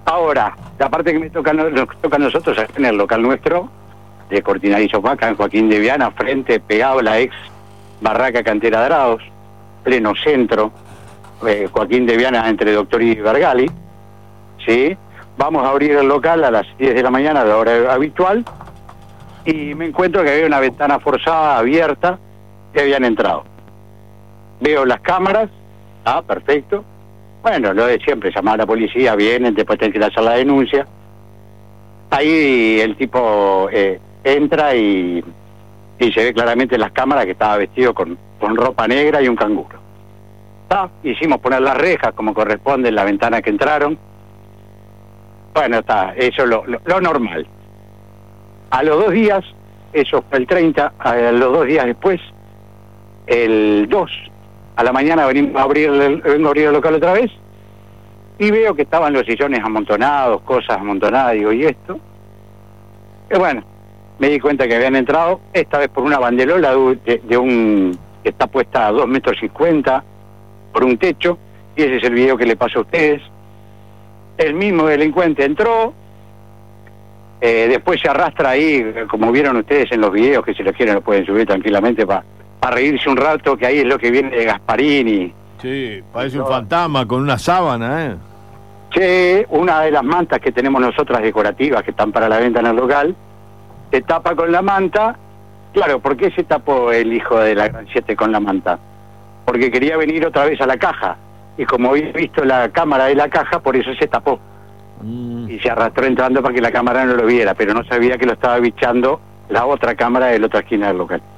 Ahora, la parte que nos toca a nosotros es en el local nuestro, de Cortina y Sopaca, en Joaquín de Viana, frente, pegado a la ex barraca Cantera Dorados, pleno centro, Joaquín de Viana entre Doctor y Vergali, ¿sí? Vamos a abrir el local a las 10 de la mañana, a la hora habitual, y me encuentro que había una ventana forzada, abierta, que habían entrado. Veo las cámaras, perfecto. Bueno, lo de siempre, llamar a la policía, vienen, después tienen que hacer la denuncia. Ahí el tipo entra y se ve claramente en las cámaras que estaba vestido con ropa negra y un canguro. Hicimos poner las rejas como corresponde en la ventana que entraron. Bueno, eso es lo normal. A los 2 días, eso fue el 30, a los 2 días después, el 2 a la mañana vengo a abrir el local otra vez y veo que estaban los sillones amontonados, cosas amontonadas, digo, ¿y esto? Y bueno, me di cuenta que habían entrado, esta vez por una banderola de un que está puesta a 2,50 metros por un techo, y ese es el video que le pasó a ustedes. El mismo delincuente entró, después se arrastra ahí, como vieron ustedes en los videos, que si los quieren lo pueden subir tranquilamente para reírse un rato, que ahí es lo que viene de Gasparini. Sí, parece un fantasma con una sábana, Sí, una de las mantas que tenemos nosotras decorativas, que están para la venta en el local, se tapa con la manta. Claro, ¿por qué se tapó el hijo de la Gran 7 con la manta? Porque quería venir otra vez a la caja, y como había visto la cámara de la caja, por eso se tapó. Y se arrastró entrando para que la cámara no lo viera, pero no sabía que lo estaba bichando la otra cámara de la otra esquina del local.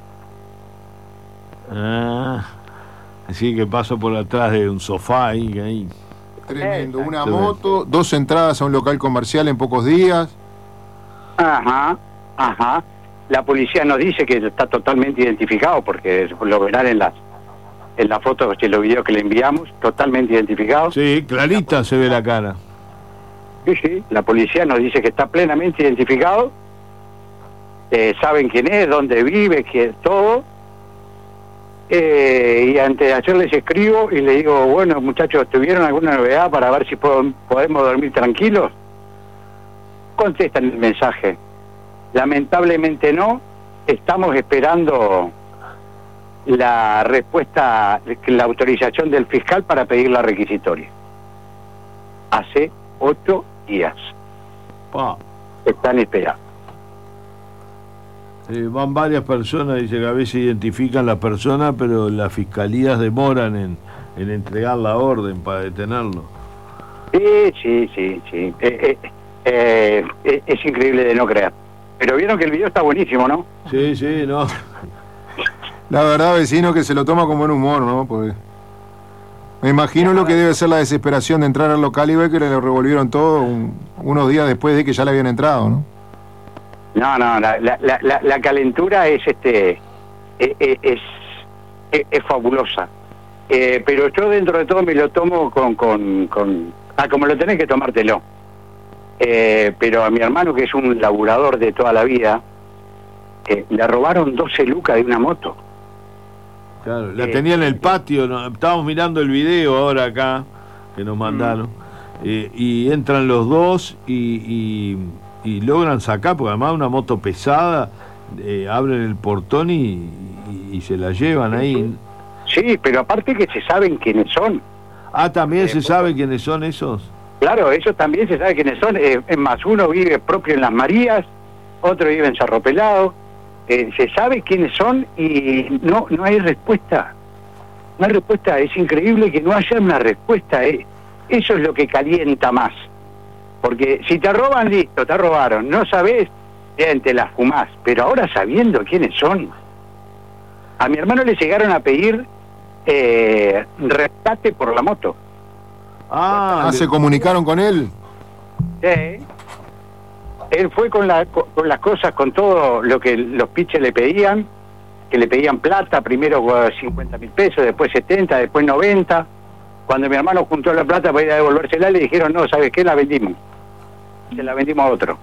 Así que paso por atrás de un sofá ahí. Tremendo, una moto, 2 entradas a un local comercial en pocos días. Ajá. La policía nos dice que está totalmente identificado, porque lo verán en las fotos y en los videos que le enviamos, totalmente identificado. Sí, clarita se ve la cara. Sí, la policía nos dice que está plenamente identificado, saben quién es, dónde vive, todo. Y antes de ayer les escribo y le digo, bueno, muchachos, ¿tuvieron alguna novedad para ver si podemos dormir tranquilos? Contestan el mensaje. Lamentablemente no, estamos esperando la respuesta, la autorización del fiscal para pedir la requisitoria. Hace 8 días. Están esperando. Van varias personas, dice que a veces identifican la persona, pero las fiscalías demoran en entregar la orden para detenerlo. Sí. Es increíble de no creer. Pero vieron que el video está buenísimo, ¿no? Sí, no. La verdad, vecino, que se lo toma con buen humor, ¿no? Pues me imagino lo que debe ser la desesperación de entrar al local y ver que le revolvieron todo unos días después de que ya le habían entrado, ¿no? No, la calentura es fabulosa. Pero yo dentro de todo me lo tomo como lo tenés que tomártelo. Pero a mi hermano, que es un laburador de toda la vida, le robaron 12 lucas de una moto. Claro, la tenía en el patio, ¿no? Estábamos mirando el video ahora acá, que nos mandaron, y entran los dos y logran sacar, porque además una moto pesada, abren el portón y se la llevan ahí. Sí, pero aparte que se saben quiénes son. También se sabe quiénes son esos. Claro, ellos también se sabe quiénes son. Es más, uno vive propio en Las Marías, otro vive en Cerro Pelado. Se sabe quiénes son y no hay respuesta. No hay respuesta. Es increíble que no haya una respuesta. Eso es lo que calienta más. Porque si te roban, listo, te robaron. No sabés, bien, te la fumás. Pero ahora sabiendo quiénes son. A mi hermano le llegaron a pedir rescate por la moto. ¿Se comunicaron con él? Sí. Él fue con las cosas, con todo lo que los piches le pedían, que le pedían plata, primero 50.000 pesos, después 70, después 90. Cuando mi hermano juntó la plata para ir a devolvérsela, le dijeron, no, ¿sabes qué? La vendimos. Se la vendimos a otro.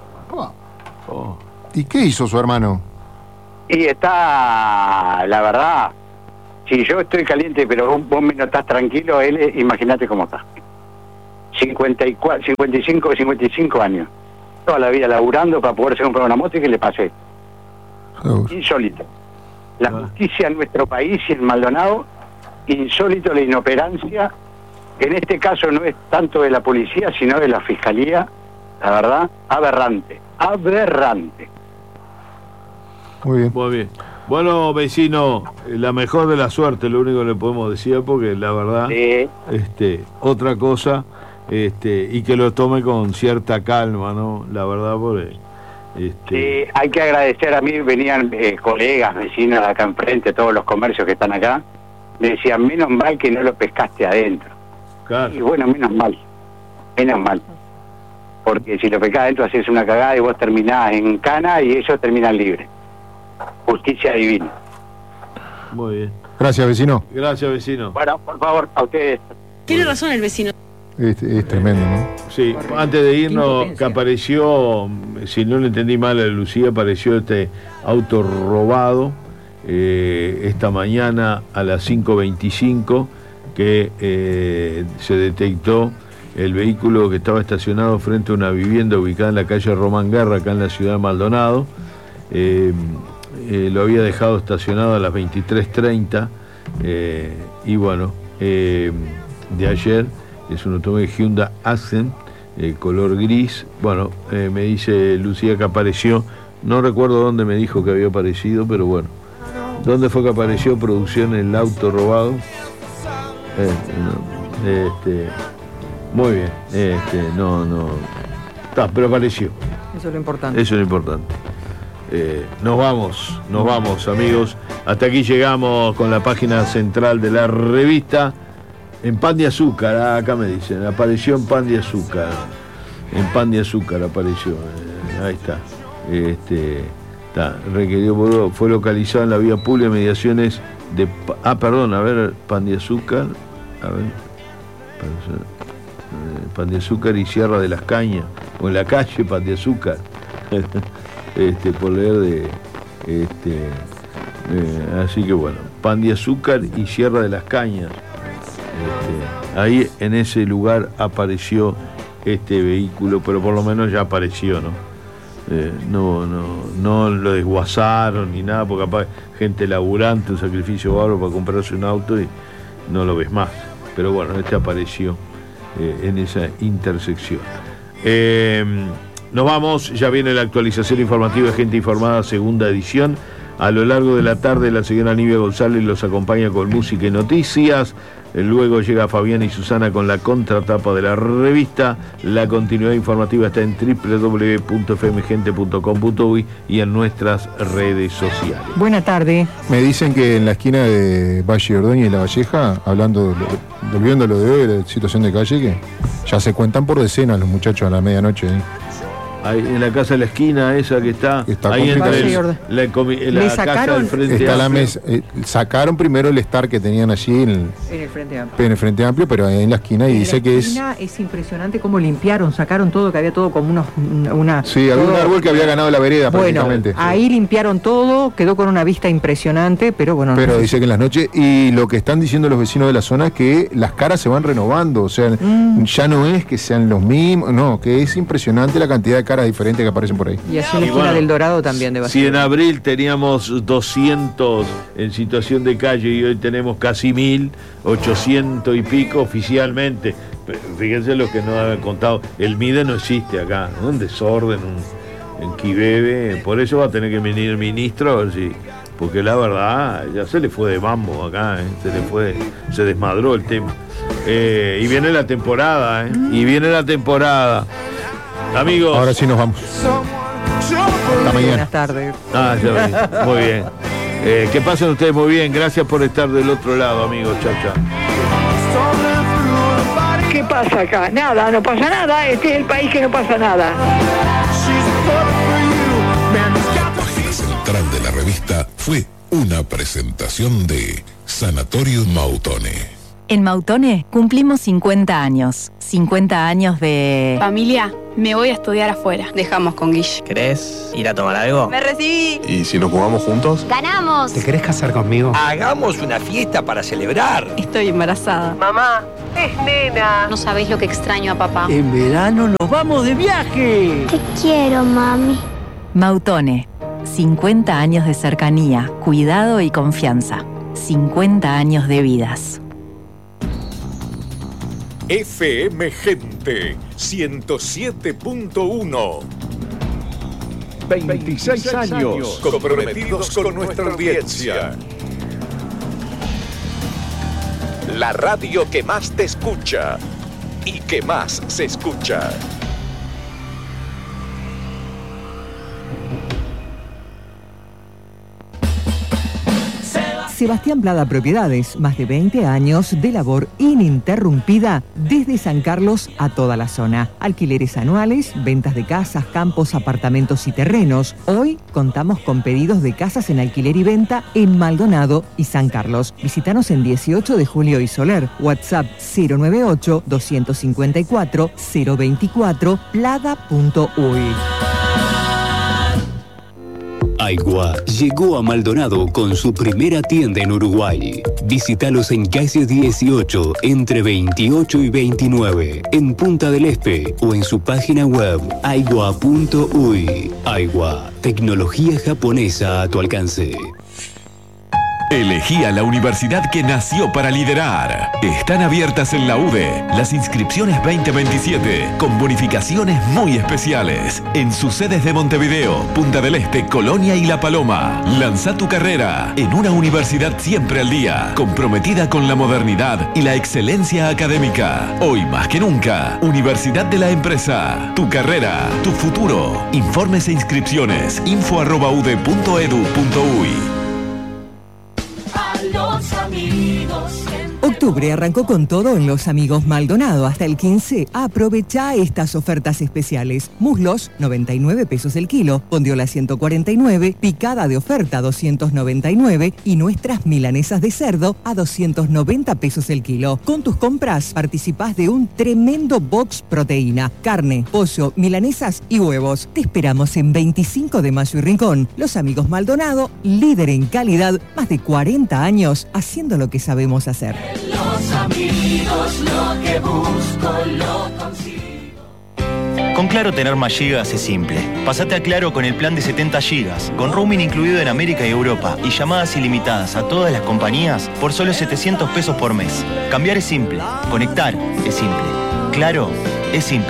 ¿Y qué hizo su hermano? Y está, la verdad, si yo estoy caliente, pero vos me notás tranquilo, él, imagínate cómo está. 55 años. Toda la vida laburando para poderse comprar una moto y que le pasé. Insólito. La justicia en nuestro país y en Maldonado, insólito la inoperancia, que en este caso no es tanto de la policía, sino de la fiscalía, la verdad, aberrante. Muy bien. Muy bien. Bueno, vecino, la mejor de la suerte, lo único que le podemos decir, porque la verdad, otra cosa, y que lo tome con cierta calma, ¿no? La verdad, porque... hay que agradecer, a mí venían colegas, vecinos de acá enfrente, todos los comercios que están acá, me decían, menos mal que no lo pescaste adentro. Claro. Y bueno, menos mal, porque si lo pescás adentro haces una cagada y vos terminás en cana y ellos terminan libres. Justicia divina. Muy bien. Gracias, vecino. Gracias, vecino. Bueno, por favor, a ustedes. Tiene razón el vecino. Es tremendo, ¿no? Sí, antes de irnos, que apareció, si no lo entendí mal a Lucía, apareció este auto robado esta mañana a las 5:25, que se detectó el vehículo que estaba estacionado frente a una vivienda ubicada en la calle Román Guerra, acá en la ciudad de Maldonado. Lo había dejado estacionado a las 23:30 y bueno, de ayer es un automóvil Hyundai Accent color gris. Bueno, me dice Lucía que apareció, no recuerdo dónde me dijo que había aparecido, pero bueno, ¿dónde fue que apareció producción el auto robado? Muy bien, pero apareció. Eso es lo importante. Eso es lo importante. Nos vamos, amigos. Hasta aquí llegamos con la página central de la revista. En Pan de Azúcar, acá me dicen, apareció en Pan de Azúcar. En Pan de Azúcar apareció. Ahí está. Requerido, fue localizado en la vía pública, mediaciones de... Pan de Azúcar. Pan de Azúcar y Sierra de las Cañas. O en la calle Pan de Azúcar. Por leer así que bueno, Pan de Azúcar y Sierra de las Cañas. Ahí en ese lugar apareció este vehículo, pero por lo menos ya apareció, ¿no? No lo desguazaron ni nada, porque capaz gente laburante, un sacrificio bárbaro para comprarse un auto y no lo ves más. Pero bueno, apareció en esa intersección. Nos vamos, ya viene la actualización informativa de Gente Informada, segunda edición. A lo largo de la tarde la señora Nivia González los acompaña con música y noticias. Luego llega Fabián y Susana con la contratapa de la revista. La continuidad informativa está en www.fmgente.com.uy y en nuestras redes sociales. Buena tarde. Me dicen que en la esquina de Valle Ordóñez y La Valleja, volviendo a lo de hoy, la situación de calle, que ya se cuentan por decenas los muchachos a la medianoche. Ahí, en la casa de la esquina esa que está ahí entre la casa del Frente está Amplio. La mesa, sacaron primero el estar que tenían allí en el Frente Amplio, pero ahí en la esquina, y dice que es impresionante cómo limpiaron, sacaron todo, que había todo como una sí, había un árbol que había ganado la vereda, bueno, prácticamente. Ahí limpiaron todo, quedó con una vista impresionante, pero bueno. Pero dice que en las noches, y lo que están diciendo los vecinos de la zona es que las caras se van renovando, o sea, ya no es que sean los mismos, no, que es impresionante la cantidad de caras diferentes que aparecen por ahí. Y así en la esquina del Dorado también debe ser. Si en abril teníamos 200 en situación de calle y hoy tenemos casi 1.800 y pico oficialmente. Fíjense lo que nos han contado. El MIDE no existe acá, ¿no? Un desorden, en Quibebe. Por eso va a tener que venir el ministro a ver si... Porque la verdad, ya se le fue de mambo acá, se desmadró el tema. Y viene la temporada, Y viene la temporada. Amigos. Ahora sí nos vamos. Hasta mañana. Buenas tardes. Ya vi. Muy bien. Que pasen ustedes muy bien. Gracias por estar del otro lado, amigos. Chao, chao. ¿Qué pasa acá? Nada, no pasa nada. Este es el país que no pasa nada. La página central de la revista fue una presentación de Sanatorio Mautone. En Mautone cumplimos 50 años. 50 años de... Familia, me voy a estudiar afuera. Dejamos con Guille. ¿Querés ir a tomar algo? ¡Me recibí! ¿Y si nos jugamos juntos? ¡Ganamos! ¿Te querés casar conmigo? ¡Hagamos una fiesta para celebrar! Estoy embarazada. Mamá, es nena. No sabéis lo que extraño a papá. En verano nos vamos de viaje. Te quiero, mami. Mautone. 50 años de cercanía, cuidado y confianza. 50 años de vidas. FM Gente 107.1. 26 años comprometidos con nuestra audiencia. La radio que más te escucha y que más se escucha. Sebastián Plada Propiedades, más de 20 años de labor ininterrumpida desde San Carlos a toda la zona. Alquileres anuales, ventas de casas, campos, apartamentos y terrenos. Hoy contamos con pedidos de casas en alquiler y venta en Maldonado y San Carlos. Visítanos en 18 de Julio y Soler. WhatsApp 098-254-024, plada.uy. Aigua llegó a Maldonado con su primera tienda en Uruguay. Visítalos en calle 18, entre 28 y 29, en Punta del Este o en su página web aigua.uy. Aigua, tecnología japonesa a tu alcance. Elegí a la universidad que nació para liderar. Están abiertas en la UDE las inscripciones 2027 con bonificaciones muy especiales en sus sedes de Montevideo, Punta del Este, Colonia y La Paloma. Lanza tu carrera en una universidad siempre al día, comprometida con la modernidad y la excelencia académica. Hoy más que nunca, Universidad de la Empresa. Tu carrera, tu futuro. Informes e inscripciones info@ude.edu.uy. Los amigos. Octubre arrancó con todo en Los Amigos Maldonado. Hasta el 15, aprovecha estas ofertas especiales. Muslos, 99 pesos el kilo. Bondiola, 149. Picada de oferta, 299. Y nuestras milanesas de cerdo, a 290 pesos el kilo. Con tus compras, participás de un tremendo box proteína. Carne, pollo, milanesas y huevos. Te esperamos en 25 de Mayo y Rincón. Los Amigos Maldonado, líder en calidad, más de 40 años, haciendo lo que sabemos hacer. Los amigos, lo que busco, lo consigo. Con Claro tener más gigas es simple. Pasate a Claro con el plan de 70 gigas, con roaming incluido en América y Europa y llamadas ilimitadas a todas las compañías por solo 700 pesos por mes. Cambiar es simple, conectar es simple. Claro es simple.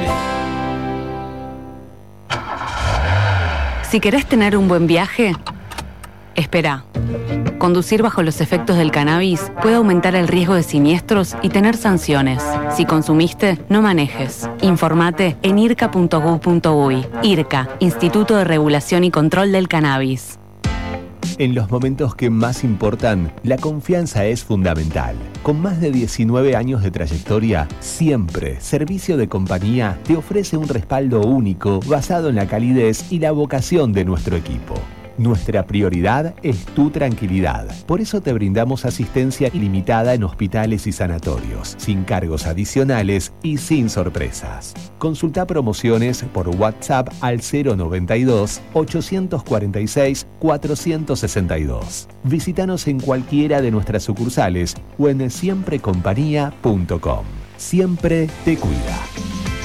Si querés tener un buen viaje, espera. Conducir bajo los efectos del cannabis puede aumentar el riesgo de siniestros y tener sanciones. Si consumiste, no manejes. Informate en irca.gov.uy. IRCA, Instituto de Regulación y Control del Cannabis. En los momentos que más importan, la confianza es fundamental. Con más de 19 años de trayectoria, siempre Servicio de Compañía te ofrece un respaldo único basado en la calidez y la vocación de nuestro equipo. Nuestra prioridad es tu tranquilidad. Por eso te brindamos asistencia ilimitada en hospitales y sanatorios, sin cargos adicionales y sin sorpresas. Consulta promociones por WhatsApp al 092-846-462. Visítanos en cualquiera de nuestras sucursales o en siemprecompañía.com. Siempre te cuida.